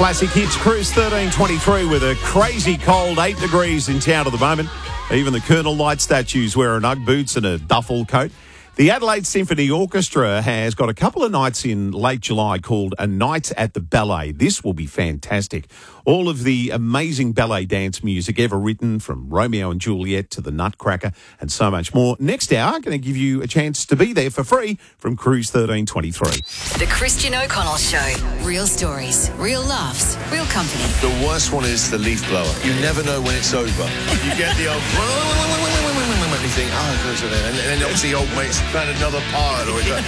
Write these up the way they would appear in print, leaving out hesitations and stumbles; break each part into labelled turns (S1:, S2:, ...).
S1: Classic Hits Cruise 1323 with a crazy cold 8 degrees in town at the moment. Even the Colonel Light statue's wearing Ugg boots and a duffel coat. The Adelaide Symphony Orchestra has got a couple of nights in late July called A Night at the Ballet. This will be fantastic. All of the amazing ballet dance music ever written, from Romeo and Juliet to The Nutcracker and so much more. Next hour, I'm going to give you a chance to be there for free from Cruise 1323.
S2: The Christian O'Connell Show. Real stories, real laughs, real company.
S3: The worst one is the leaf blower. You never know when it's over. You get the old... you think, and then obviously the old mate's found another part. Or it's like,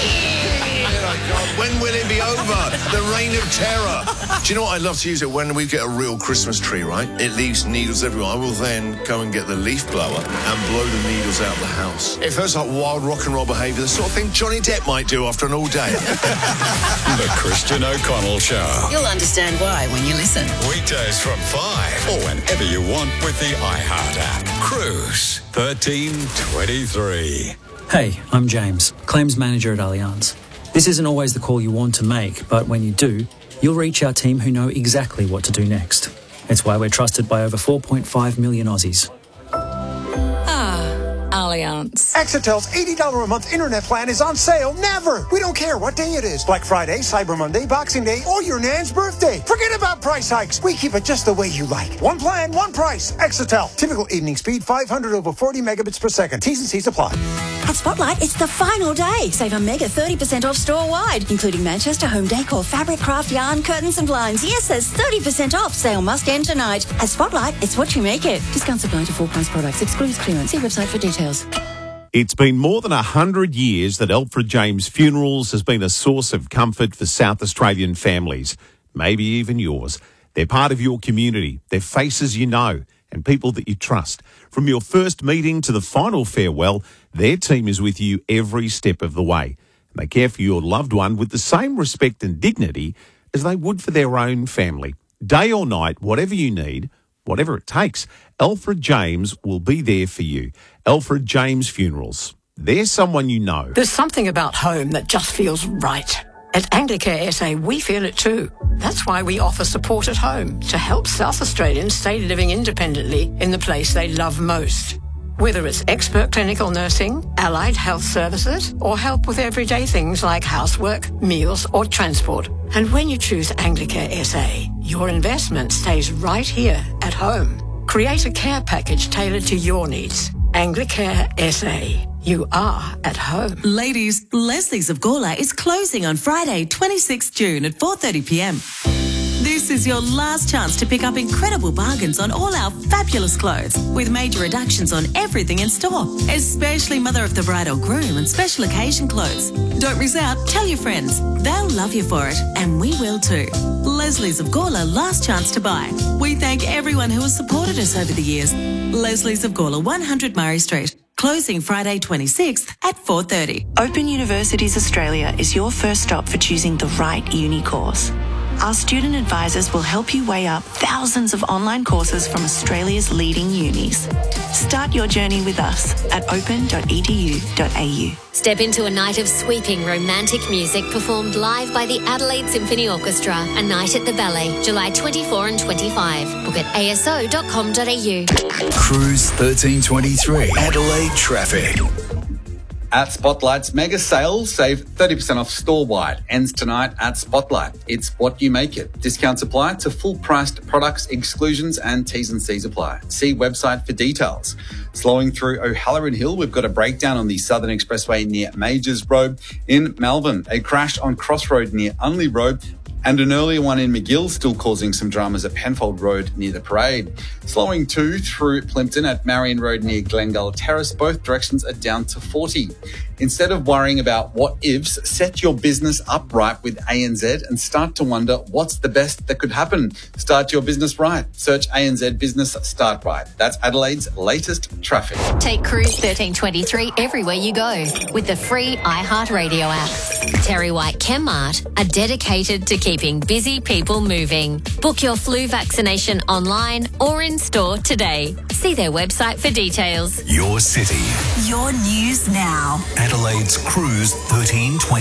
S3: when will it be over? The reign of terror. Do you know what? I'd love to use it when we get a real Christmas tree, right? It leaves needles everywhere. I will then go and get the leaf blower and blow the needles out of the house. It feels like wild rock and roll behaviour, the sort of thing Johnny Depp might do after an all day.
S4: The Christian O'Connell Show.
S2: You'll understand why when you listen.
S4: Weekdays from 5 or whenever you want with the iHeart app. Cruise 1323.
S5: Hey, I'm James, Claims Manager at Allianz. This isn't always the call you want to make, but when you do, you'll reach our team who know exactly what to do next. It's why we're trusted by over 4.5 million Aussies.
S2: Allianz.
S6: Exitel's $80 a month internet plan is on sale never. We don't care what day it is. Black Friday, Cyber Monday, Boxing Day, or your nan's birthday. Forget about price hikes. We keep it just the way you like. One plan, one price. Exitel. Typical evening speed, 500 over 40 megabits per second. T's and C's apply.
S7: At Spotlight, it's the final day. Save a mega 30% off store-wide, including Manchester home decor, fabric, craft, yarn, curtains and blinds. Yes, there's 30% off. Sale must end tonight. At Spotlight, it's what you make it. Discounts apply to full price products. Excludes clearance. See website for details.
S1: It's been more than 100 years that Alfred James Funerals has been a source of comfort for South Australian families, maybe even yours. They're part of your community. They're faces you know and people that you trust. From your first meeting to the final farewell, their team is with you every step of the way. And they care for your loved one with the same respect and dignity as they would for their own family. Day or night, whatever you need, whatever it takes, Alfred James will be there for you. Alfred James Funerals. They're someone you know.
S8: There's something about home that just feels right. At Anglicare SA, we feel it too. That's why we offer support at home to help South Australians stay living independently in the place they love most. Whether it's expert clinical nursing, allied health services, or help with everyday things like housework, meals, or transport. And when you choose Anglicare SA, your investment stays right here at home. Create a care package tailored to your needs. Anglicare SA. You are at home.
S9: Ladies, Leslie's of Gawler is closing on Friday, 26th June at 4:30pm. This is your last chance to pick up incredible bargains on all our fabulous clothes, with major reductions on everything in store, especially mother of the bride or groom and special occasion clothes. Don't miss out. Tell your friends. They'll love you for it, and we will too. Leslie's of Gawler, last chance to buy. We thank everyone who has supported us over the years. Leslie's of Gawler, 100 Murray Street. Closing Friday 26th at 4:30.
S10: Open Universities Australia is your first stop for choosing the right uni course. Our student advisors will help you weigh up thousands of online courses from Australia's leading unis. Start your journey with us at open.edu.au.
S11: Step into a night of sweeping romantic music performed live by the Adelaide Symphony Orchestra. A Night at the Ballet, July 24 and 25. Book at aso.com.au.
S4: Cruise 1323. Adelaide traffic.
S12: At Spotlight's mega sale, save 30% off store-wide. Ends tonight at Spotlight. It's what you make it. Discounts apply to full-priced products, exclusions and T's and C's apply. See website for details. Slowing through O'Halloran Hill, we've got a breakdown on the Southern Expressway near Majors Road. In Melbourne, a crash on Crossroad near Unley Road. And an earlier one in McGill still causing some dramas at Penfold Road near the Parade. Slowing too through Plympton at Marion Road near Glengall Terrace. Both directions are down to 40. Instead of worrying about what ifs, set your business up right with ANZ and start to wonder what's the best that could happen. Start your business right. Search ANZ Business Start Right. That's Adelaide's latest traffic.
S11: Take Cruise 1323 everywhere you go with the free iHeartRadio app. Terry White Chemmart are dedicated to keeping busy people moving. Book your flu vaccination online or in store today. See their website for details.
S4: Your city.
S9: Your news now.
S4: Adelaide's Cruise 1323.